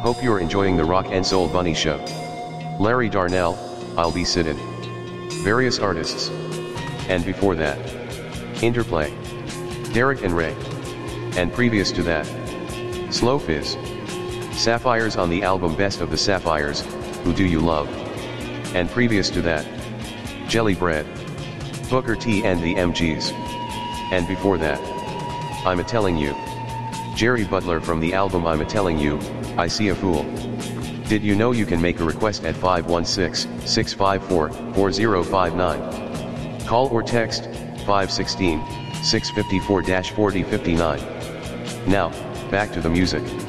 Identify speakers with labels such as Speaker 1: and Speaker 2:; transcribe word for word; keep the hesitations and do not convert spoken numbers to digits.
Speaker 1: Hope you're enjoying the Rock and Soul Bunny Show. Larry Darnell, I'll Be Sittin'. Various artists. And before that, Interplay, Derek and Ray. And previous to that, Slow Fizz, Sapphires on the album Best of the Sapphires, Who Do You Love? And previous to that, Jelly Bread, Booker T and the M Gs. And before that, I'm a Telling You, Jerry Butler from the album I'm a Telling You, I See a Fool. Did you know you can make a request at five one six, six five four, four zero five nine? Call or text, five one six, six five four, four zero five nine. Now, back to the music.